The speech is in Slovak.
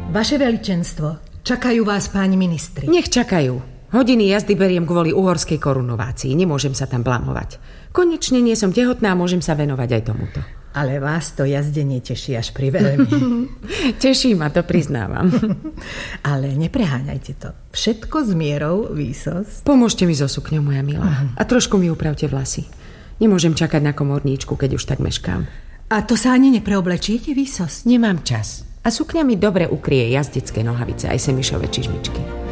Vaše veličenstvo, čakajú vás páni ministri. Nech čakajú. Hodiny jazdy beriem kvôli uhorskej korunovácii. Nemôžem sa tam blamovať. Konečne nie som tehotná a môžem sa venovať aj tomuto. Ale vás to jazdenie teší až pri veľmi. Teší ma, to priznávam. Ale nepreháňajte to. Všetko s mierou, výsosť. Pomôžte mi so sukňou, moja milá. A trošku mi upravte vlasy. Nemôžem čakať na komorníčku, keď už tak meškám. A to sa ani nepreoblečíte, výsosť? Nemám čas. A sukňa mi dobre ukrie jazdecké nohavice, aj semišové čižmičky.